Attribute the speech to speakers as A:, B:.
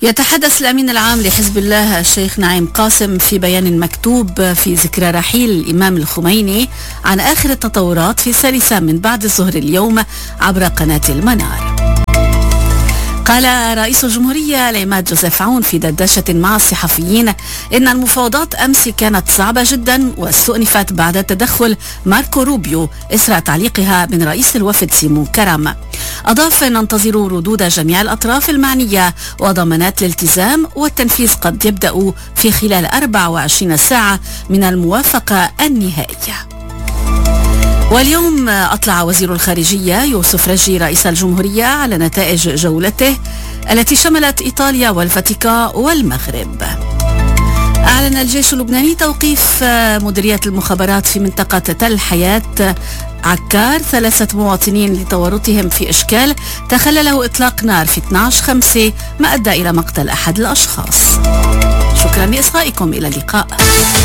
A: يتحدث الأمين العام لحزب الله الشيخ نعيم قاسم في بيان مكتوب في ذكرى رحيل الإمام الخميني عن آخر التطورات في الثالثة من بعد الظهر اليوم عبر قناة المنار. قال رئيس الجمهورية العماد جوزيف عون في دردشة مع الصحفيين إن المفاوضات أمس كانت صعبة جدا واستؤنفت بعد تدخل ماركو روبيو إثر تعليقها من رئيس الوفد سيمون كرم. أضاف أن ننتظر ردود جميع الأطراف المعنية وضمانات الالتزام والتنفيذ قد يبدأ في خلال 24 ساعة من الموافقة النهائية. واليوم أطلع وزير الخارجية يوسف رجي رئيس الجمهورية على نتائج جولته التي شملت إيطاليا والفاتيكان والمغرب. أعلن الجيش اللبناني توقيف مديرية المخابرات في منطقة تل حياة عكار 3 مواطنين لتورطهم في إشكال تخلله إطلاق نار في 12/5 ما أدى إلى مقتل أحد الأشخاص. شكرا لإصغائكم، إلى اللقاء.